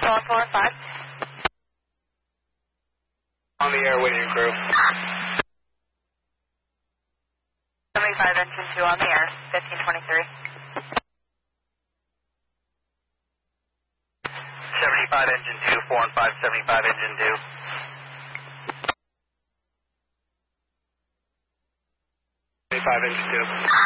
Going 4 and 5. On the air, waiting crew. 75 engine 2 on the air, 1523. 75 engine 2, 4 and 5, 75 engine 2. 75 engine 2.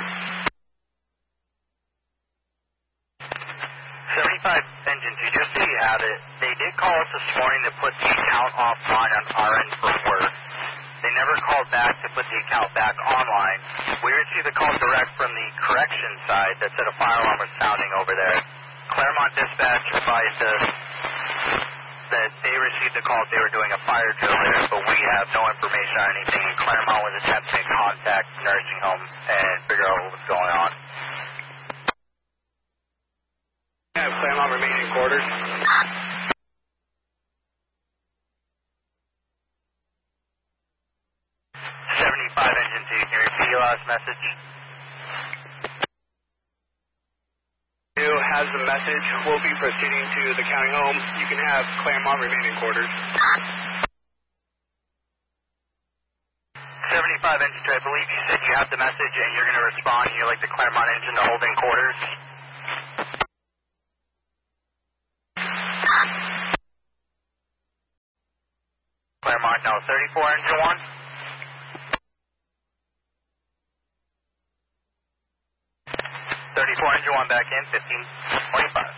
75 engine 2, just so you have it, they did call us this morning to put the account offline on our end for work. They never called back to put the account back online. We received a call direct from the correction side that said a fire alarm was sounding over there. Claremont Dispatch advised us that they received a call they were doing a fire drill there, but we have no information on anything, and Claremont was attempting to contact the nursing home and figure out what was going on. Yeah, Claremont remaining in quarters. 75 engine 2, can you repeat your last message? Has the message. We'll be proceeding to the county home. You can have Claremont remain in quarters. 75 engine 2, I believe you said you have the message and you're going to respond and you'd like the Claremont engine to hold in quarters. Claremont, no. 34 engine 1. 34 engine 1 back in, 1525.